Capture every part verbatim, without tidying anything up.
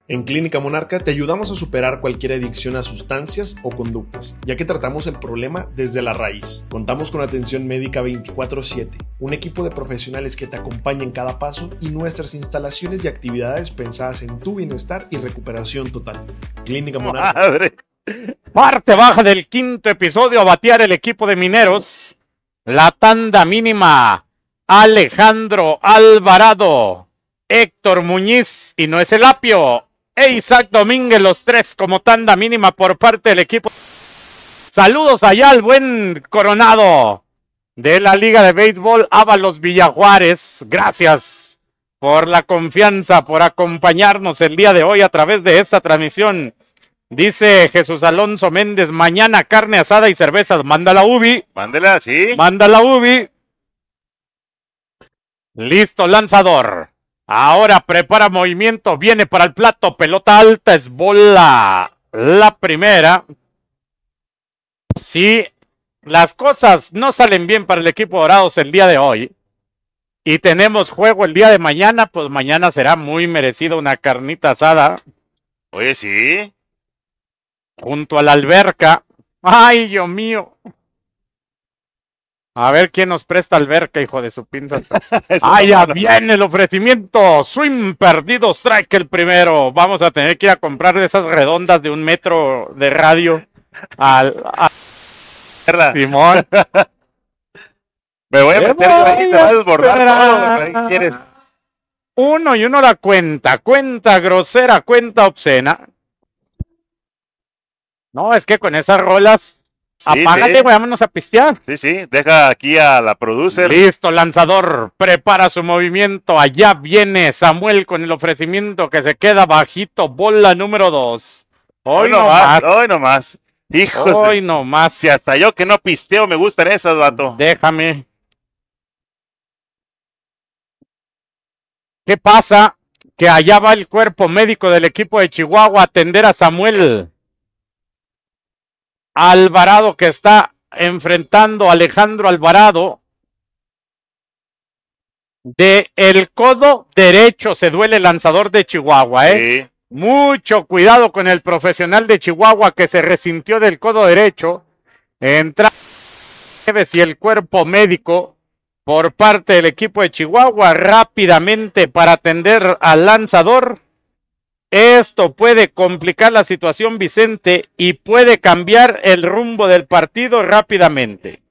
En Clínica Monarca te ayudamos a superar cualquier adicción a sustancias o conductas, ya que tratamos el problema desde la raíz. Contamos con atención médica veinticuatro siete, un equipo de profesionales que te acompaña en cada paso y nuestras instalaciones y actividades pensadas en tu bienestar y recuperación total. Clínica Monarca. Madre. Parte baja del quinto episodio a batear el equipo de Mineros. La tanda mínima, Alejandro Alvarado, Héctor Muñiz y no es el apio, e Isaac Domínguez, los tres como tanda mínima por parte del equipo. Saludos allá al buen Coronado de la Liga de Béisbol, Ábalos Villajuárez. Gracias por la confianza, por acompañarnos el día de hoy a través de esta transmisión. Dice Jesús Alonso Méndez, mañana carne asada y cervezas. Manda la Ubi. Mándela, sí. Manda la Ubi. Listo, lanzador. Ahora prepara movimiento, viene para el plato, pelota alta, es bola. La primera. Si las cosas no salen bien para el equipo Dorados el día de hoy y tenemos juego el día de mañana, pues mañana será muy merecido una carnita asada. Oye, sí. Junto a la alberca. Ay, Dios mío. A ver quién nos presta alberca, hijo de su pinza. Ah, ya viene el ofrecimiento. Swing perdido, strike el primero. Vamos a tener que ir a comprar de esas redondas de un metro de radio al a... Simón. Me voy a meter ahí, se va a desbordar todo lo que quieres. Uno y uno la cuenta. Cuenta grosera, cuenta obscena. No, es que con esas rolas... Sí, apágate, sí. Güey, vámonos a pistear. Sí, sí, deja aquí a la producer. Listo, lanzador, prepara su movimiento. Allá viene Samuel con el ofrecimiento que se queda bajito. Bola número dos. Hoy, hoy no más, más. Hoy no más. Hijos Hoy de... no más. Si hasta yo que no pisteo me gustan esas, vato. Déjame. ¿Qué pasa? Que allá va el cuerpo médico del equipo de Chihuahua a atender a Samuel Alvarado, que está enfrentando a Alejandro Alvarado. De el codo derecho se duele el lanzador de Chihuahua, ¿eh? Sí. Mucho cuidado con el profesional de Chihuahua que se resintió del codo derecho. Entra y el cuerpo médico por parte del equipo de Chihuahua rápidamente para atender al lanzador. Esto puede complicar la situación, Vicente, y puede cambiar el rumbo del partido rápidamente.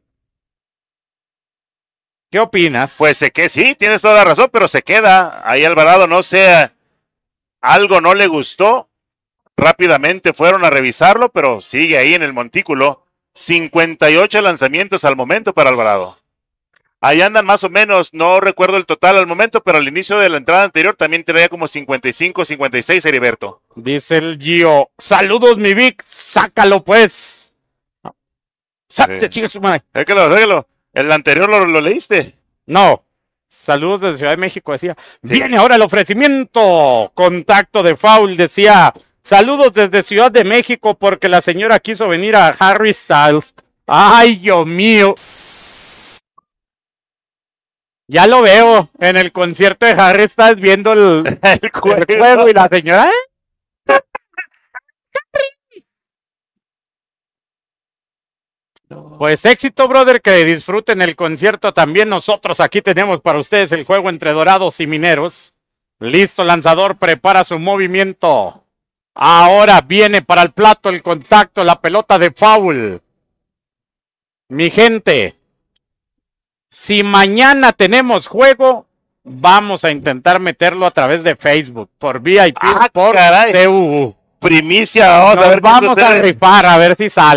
¿Qué opinas? Pues sé que sí, tienes toda la razón, pero se queda. Ahí Alvarado, no sé, algo no le gustó. Rápidamente fueron a revisarlo, pero sigue ahí en el montículo. cincuenta y ocho lanzamientos al momento para Alvarado. Ahí andan más o menos, no recuerdo el total al momento, pero al inicio de la entrada anterior también traía como cincuenta y cinco, cincuenta y seis Heriberto. Dice el Gio, saludos mi Vic, sácalo pues. Sácate, sí. Chica su madre. Déjalo, déjalo. ¿El anterior lo, lo leíste? No. Saludos desde Ciudad de México, decía. Sí. Viene ahora el ofrecimiento. Contacto de foul, decía. Saludos desde Ciudad de México porque la señora quiso venir a Harry Styles. Ay, Dios mío. Ya lo veo en el concierto de Harry Styles viendo el, el, juego. el juego y la señora. ¿Eh? Pues éxito, brother, que disfruten el concierto también. Nosotros aquí tenemos para ustedes el juego entre Dorados y Mineros. Listo, lanzador, prepara su movimiento. Ahora viene para el plato el contacto, la pelota de foul. Mi gente. Si mañana tenemos juego, vamos a intentar meterlo a través de Facebook, por V I P, ah, por caray. C U U. Primicia, vamos Nos a ver. Vamos a rifar, a ver si sale.